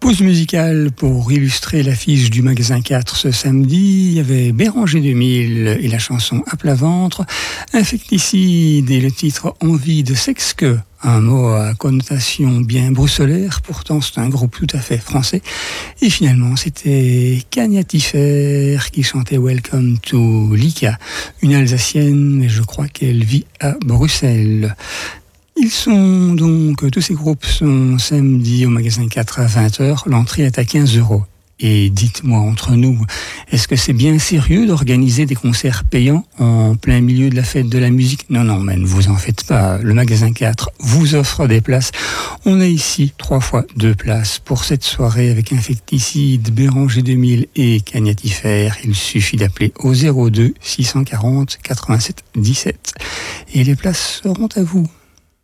Pause musicale pour illustrer l'affiche du magasin 4 ce samedi. Il y avait Béranger 2000 et la chanson À plat ventre, Infecticide et le titre Envie de sexe que, un mot à connotation bien bruxelaire, pourtant c'est un groupe tout à fait français. Et finalement c'était Cagnatifère qui chantait Welcome to Lika, une Alsacienne, mais je crois qu'elle vit à Bruxelles. Ils sont donc, tous ces groupes sont samedi au magasin 4 à 20h, l'entrée est à 15 €. Et dites-moi entre nous, est-ce que c'est bien sérieux d'organiser des concerts payants en plein milieu de la fête de la musique ? Non, mais ne vous en faites pas, le magasin 4 vous offre des places. On a ici 3 fois 2 places pour cette soirée avec Infecticide, Béranger 2000 et Cagnatifère. Il suffit d'appeler au 02 640 87 17 et les places seront à vous.